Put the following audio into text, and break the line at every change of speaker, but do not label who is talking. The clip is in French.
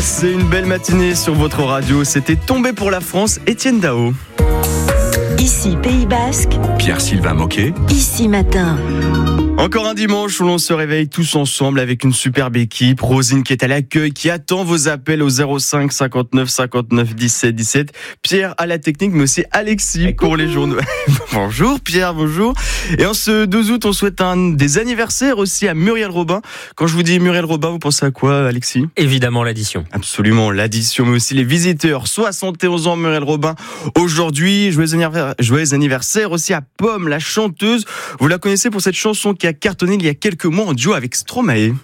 Passez une belle matinée sur votre radio. C'était Tombé pour la France, Étienne Dao.
Ici Pays Basque,
Pierre-Sylvain Moquet.
Ici Matin.
Encore un dimanche où l'on se réveille tous ensemble avec une superbe équipe. Rosine qui est à l'accueil, qui attend vos appels au 05 59 59 17 17. Pierre à la technique, mais aussi Alexis pour les journaux. Bonjour Pierre, bonjour. Et en ce 2 août, on souhaite des anniversaires aussi à Muriel Robin. Quand je vous dis Muriel Robin, vous pensez à quoi, Alexis ?
Évidemment l'addition.
Absolument, l'addition, mais aussi les visiteurs. 71 ans, Muriel Robin. Aujourd'hui, joyeux anniversaire aussi à Pomme, la chanteuse. Vous la connaissez pour cette chanson qui a cartonné il y a quelques mois en duo avec Stromae.